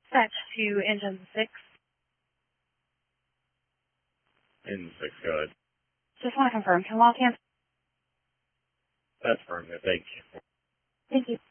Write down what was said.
Dispatch to engine 6. Engine 6, go ahead. Just want to confirm, can Wildcat? That's firm. Thank you. Thank you.